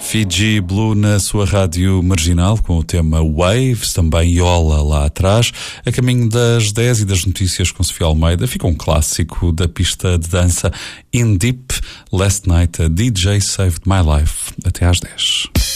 Fiji Blue na sua rádio marginal com o tema Waves, também Yola lá atrás. A caminho das 10 e das notícias com Sofia Almeida fica um clássico da pista de dança In Deep, Last Night a DJ Saved My Life. Até às 10.